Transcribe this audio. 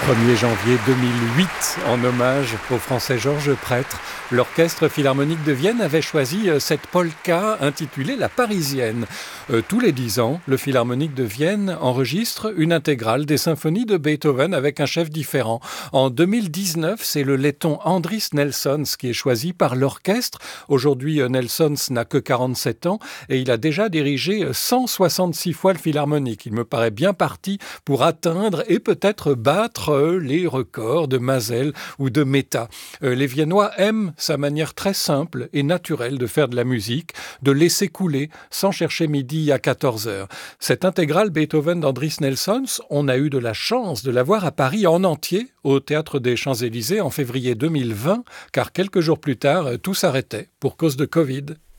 1er janvier 2008, en hommage au Français Georges Prêtre, l'Orchestre Philharmonique de Vienne avait choisi cette polka intitulée La Parisienne. Tous les 10 ans, le Philharmonique de Vienne enregistre une intégrale des symphonies de Beethoven avec un chef différent. En 2019, c'est le letton Andris Nelsons qui est choisi par l'orchestre. Aujourd'hui, Nelsons n'a que 47 ans et il a déjà dirigé 166 fois le Philharmonique. Il me paraît bien parti pour atteindre et peut-être battre les records de Mazel ou de Mehta. Les Viennois aiment sa manière très simple et naturelle de faire de la musique, de laisser couler sans chercher midi à 14h. Cette intégrale Beethoven d'Andris Nelsons, on a eu de la chance de la voir à Paris en entier, au Théâtre des Champs-Élysées en février 2020, car quelques jours plus tard, tout s'arrêtait pour cause de Covid.